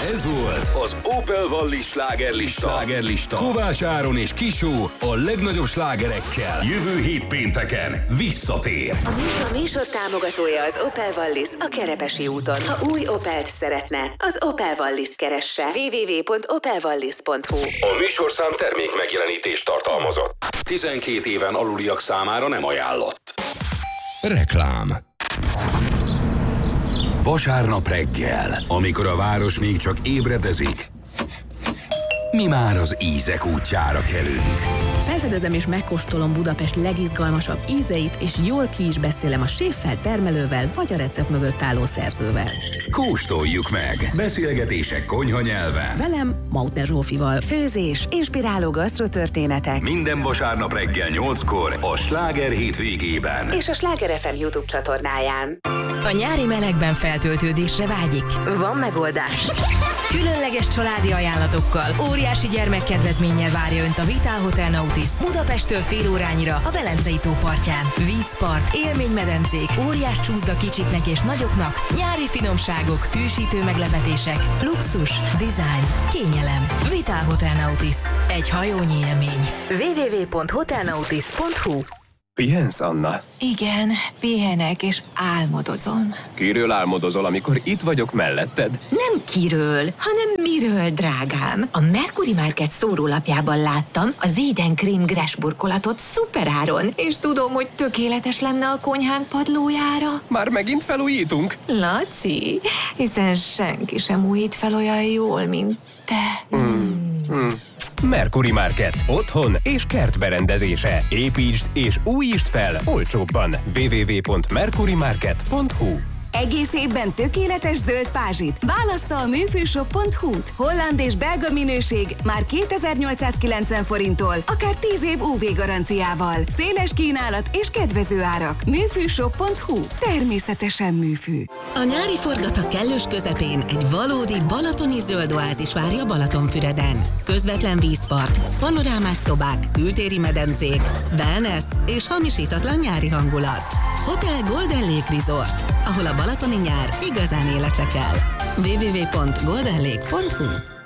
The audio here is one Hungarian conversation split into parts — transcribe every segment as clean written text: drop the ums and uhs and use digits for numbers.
Ez volt az Opel Wallis slágerlista. Kovács Áron és Kisó a legnagyobb slágerekkel. Jövő hét pénteken visszatér. A műsor támogatója az Opel Wallis a Kerepesi úton. Ha új Opelt szeretne, az Opel Wallis-t keresse. www.opelwallis.hu. A műsorszám termék megjelenítést tartalmazott. 12 éven aluliak számára nem ajánlott. Reklám. Vasárnap reggel, amikor a város még csak ébredezik, mi már az ízek útjára kelünk. Felfedezem és megkóstolom Budapest legizgalmasabb ízeit, és jól ki is beszélem a séffel, termelővel, vagy a recept mögött álló szerzővel. Kóstoljuk meg! Beszélgetések konyha nyelven. Velem, Mautner Zsófival. Főzés, inspiráló gasztrotörténetek. Minden vasárnap reggel 8-kor a Sláger hétvégében. És a Sláger FM YouTube csatornáján. A nyári melegben feltöltődésre vágyik? Van megoldás. Különleges családi ajánlatokkal, óriási gyermekkedvezménnyel várja Önt a Vitál Hotel Nautis Budapesttől fél órányira a Velencei tó partján. Vízpart, élménymedencék, óriás csúszda kicsiknek és nagyoknak, nyári finomságok, hűsítő meglepetések, luxus, design, kényelem. Vitál Hotel Nautis. Egy hajónyi élmény. www.hotelnautis.hu. Pihensz, Anna? Igen, pihenek és álmodozom. Kiről álmodozol, amikor itt vagyok melletted? Nem kiről, hanem miről, drágám. A Mercury Market szórólapjában láttam az Eden Cream Gress burkolatot szuperáron, és tudom, hogy tökéletes lenne a konyhánk padlójára. Már megint felújítunk? Laci, hiszen senki sem újít fel olyan jól, mint te. Mercury Market. Otthon és kertberendezése. Építsd és újítsd fel olcsóbban. www.mercurymarket.hu. Egész évben tökéletes zöld pázsit. Választa a műfűshop.hu-t. Holland és belga minőség már 2890 forinttól, akár 10 év UV garanciával. Széles kínálat és kedvező árak. Műfűshop.hu. Természetesen műfű. A nyári forgatag kellős közepén egy valódi balatoni zöld oázis várja Balatonfüreden. Közvetlen vízpart, panorámás szobák, kültéri medencék, wellness és hamisítatlan nyári hangulat. Hotel Golden Lake Resort, ahol a balatoni nyár igazán életre kell. www.goldenlake.hu.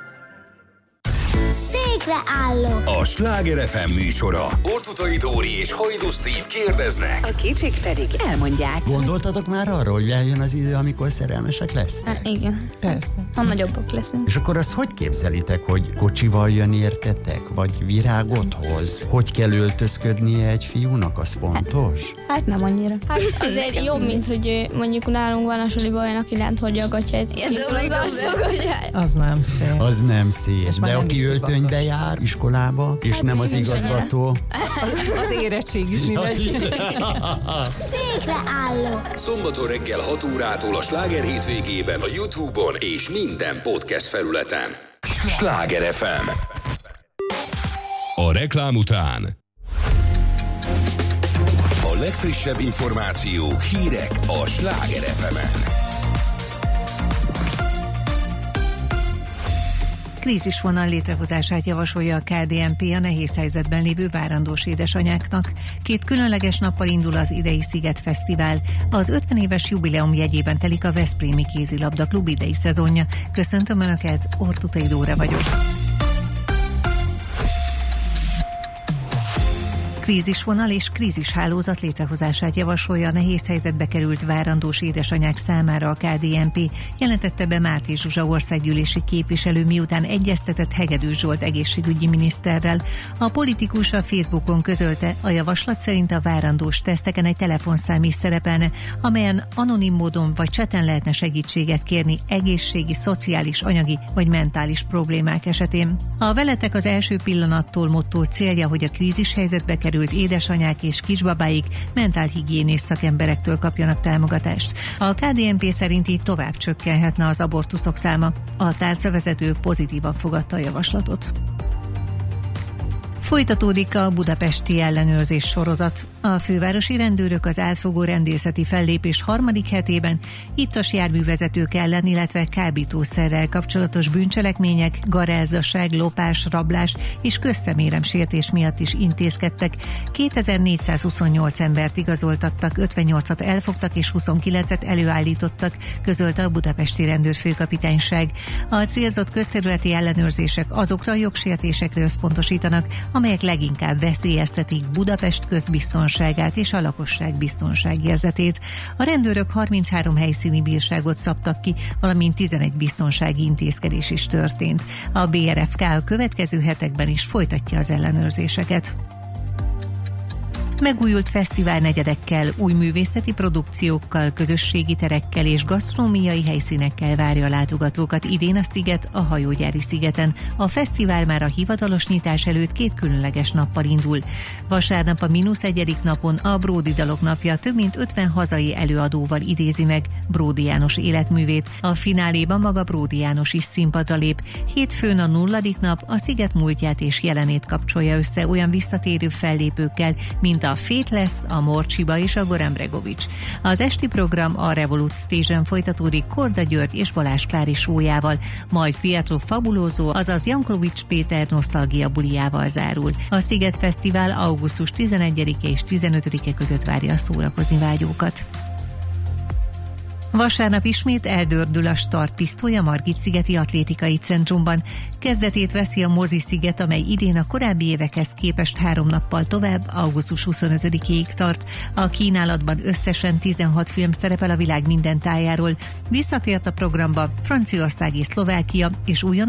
Székre állok! A Sláger FM műsora. Ortutai Dóri és Hajdú Steve kérdeznek. A kicsik pedig elmondják. Gondoltatok már arra, hogy eljön az idő, amikor szerelmesek lesznek? Igen, persze. Ha nagyobbak leszünk. És akkor azt hogy képzelitek, hogy kocsival jön értetek? Vagy virágot hoz? Hogy kell öltözködnie egy fiúnak? Az fontos? Hát nem annyira. Hát azért jobb, mint hogy mondjuk nálunk van a suliban olyan, aki lent hordja a gatyát. Az nem szép. Az nem szép. De aki öltönybe jár iskolába, és hát nem az igazgató. Az érettségizni megy. Székre állok! Szombaton reggel 6 órától a Sláger hétvégében a YouTube-on és minden podcast felületen. Sláger FM. A reklám után a legfrissebb információk, hírek a Sláger FM-en. Krízisvonal létrehozását javasolja a KDNP a nehéz helyzetben lévő várandós édesanyáknak. 2 különleges nappal indul az idei Sziget Fesztivál. Az 50 éves jubileum jegyében telik a Veszprémi Kézilabda Klub idei szezonja. Köszöntöm Önöket, Ortutai Dóra vagyok. Krízisvonal és krízishálózat létrehozását javasolja a nehéz helyzetbe került várandós édesanyák számára a KDNP, jelentette be Máté Zsuzsa országgyűlési képviselő, miután egyeztetett Hegedűs Zsolt egészségügyi miniszterrel. A politikus a Facebookon közölte, a javaslat szerint a várandós teszteken egy telefonszám is szerepelne, amelyen anonim módon vagy chaten lehetne segítséget kérni egészségi, szociális, anyagi vagy mentális problémák esetén. A Veletek az első pillanattól motto célja, hogy a krízis helyzetbe került édesanyák és kisbabáik mentálhigiénés szakemberektől kapjanak támogatást. A KDNP szerint így tovább csökkenhetne az abortuszok száma. A tárcavezető pozitívan fogadta a javaslatot. Folytatódik a budapesti ellenőrzés sorozat. A fővárosi rendőrök az átfogó rendészeti fellépés harmadik hetében ittas járművezetők ellen, illetve kábítószerrel kapcsolatos bűncselekmények, garázdaság, lopás, rablás és közszeméremsértés miatt is intézkedtek. 2428 embert igazoltattak, 58-at elfogtak és 29-et előállítottak, közölte a budapesti rendőrfőkapitányság. A célzott közterületi ellenőrzések azokra a jogsértésekre összpontosítanak, amelyek leginkább veszélyeztetik Budapest közbiztonságát és a lakosság biztonságérzetét. A rendőrök 33 helyszíni bírságot szabtak ki, valamint 11 biztonsági intézkedés is történt. A BRFK a következő hetekben is folytatja az ellenőrzéseket. Megújult fesztiválnegyedekkel, új művészeti produkciókkal, közösségi terekkel és gasztronómiai helyszínekkel várja a látogatókat idén a sziget a Hajógyári szigeten. A fesztivál már a hivatalos nyitás előtt 2 különleges nappal indul. Vasárnap a -1. napon a Bródi Dalok napja több mint 50 hazai előadóval idézi meg Bródi János életművét. A fináléban maga Bródi János is színpadra lép. Hétfőn a 0. nap a sziget múltját és jelenét kapcsolja össze olyan visszatérő fellépőkkel, mint a Fét lesz, a Morcsiba és a Goran Bregovics. Az esti program a Revolut Stage-en folytatódik Korda György és Balázs Klári sójával, majd Pietro Fabuloso, azaz Jankovics Péter nosztalgia buliával zárul. A Sziget Fesztivál augusztus 11-e és 15-e között várja a szórakozni vágyókat. Vasárnap ismét eldördül a startpisztoly a Margit-szigeti atlétikai centrumban. Kezdetét veszi a Mozi-sziget, amely idén a korábbi évekhez képest 3 nappal tovább, augusztus 25-ig tart. A kínálatban összesen 16 film szerepel a világ minden tájáról. Visszatért a programba Franciaország és Szlovákia, és újonnan